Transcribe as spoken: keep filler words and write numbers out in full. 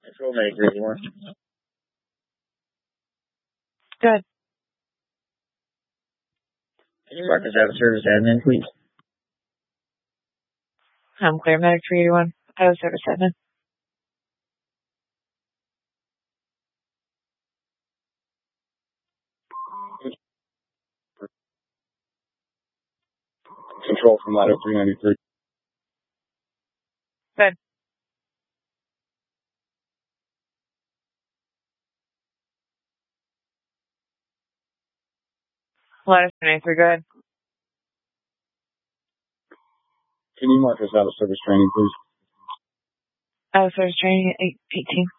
Control Medic three eighty-one. Good. Can you mark us out of service admin, please? I'm clear, Medic three eighty-one. I was service admin. Control from Lido three ninety-three. Good. Lido three ninety-three, go ahead. Can you mark us out of service training, please? I was service training at eight eighteen.